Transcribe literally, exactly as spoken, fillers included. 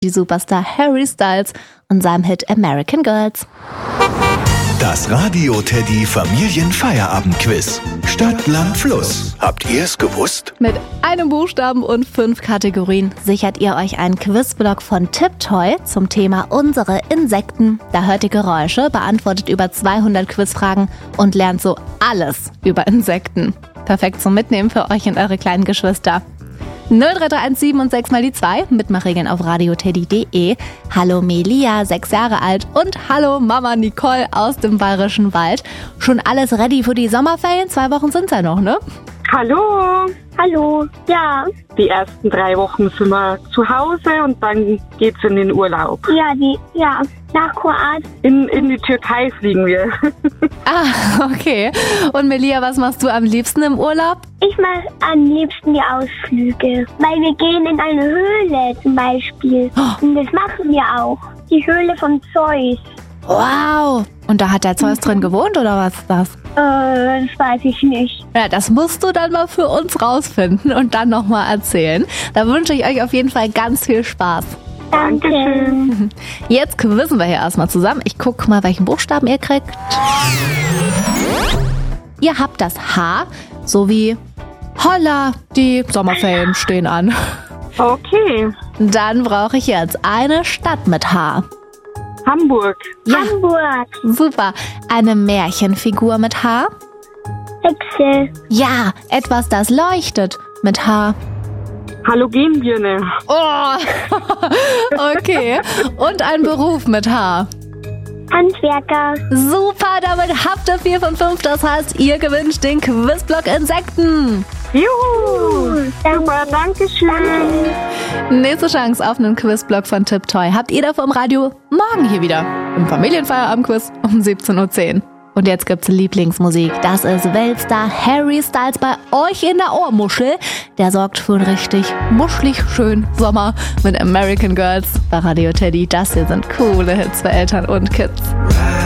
die Superstar Harry Styles und seinem Hit American Girls. Das Radio Teddy Familienfeierabendquiz. Stadt, Land, Fluss. Habt ihr es gewusst? Mit einem Buchstaben und fünf Kategorien sichert ihr euch einen Quizblock von Tiptoy zum Thema unsere Insekten. Da hört ihr Geräusche, beantwortet über zweihundert Quizfragen und lernt so alles über Insekten. Perfekt zum Mitnehmen für euch und eure kleinen Geschwister. null drei drei eins sieben und sechs mal die zwei, Mitmachregeln auf radioteddy punkt de. Hallo Melia, sechs Jahre alt und hallo Mama Nicole aus dem Bayerischen Wald. Schon alles ready für die Sommerferien? Zwei Wochen sind's ja noch, ne? Hallo. Hallo, ja. Die ersten drei Wochen sind wir zu Hause und dann geht's in den Urlaub. Ja, die, ja, nach Kroatien. In, in die Türkei fliegen wir. Ah, okay. Und Melia, was machst du am liebsten im Urlaub? Ich mache am liebsten die Ausflüge, weil wir gehen in eine Höhle zum Beispiel. Oh. Und das machen wir auch. Die Höhle von Zeus. Wow. Und da hat der Zeus drin gewohnt oder was ist das? Äh, das weiß ich nicht. Ja, das musst du dann mal für uns rausfinden und dann nochmal erzählen. Da wünsche ich euch auf jeden Fall ganz viel Spaß. Danke. Jetzt quizzen wir hier erstmal zusammen. Ich gucke mal, welchen Buchstaben ihr kriegt. Ihr habt das H, sowie Holla, die Sommerferien stehen an. Okay. Dann brauche ich jetzt eine Stadt mit H. Hamburg. Ja, Hamburg. super. Eine Märchenfigur mit H. Hexe. Ja, etwas, das leuchtet mit H. Halogenbirne. Oh, okay. Und ein Beruf mit H. Handwerker. Super, damit habt ihr vier von fünf. Das heißt, ihr gewinnt den Quizblock Insekten. Juhu. Super, danke schön. Nächste Chance auf einen Quizblock von Tiptoy habt ihr dafür im Radio morgen hier wieder im Familienfeierabendquiz um siebzehn Uhr zehn. Und jetzt gibt's Lieblingsmusik. Das ist Weltstar Harry Styles bei euch in der Ohrmuschel. Der sorgt für einen richtig muschelig schönen Sommer mit American Girls bei Radio Teddy. Das hier sind coole Hits für Eltern und Kids.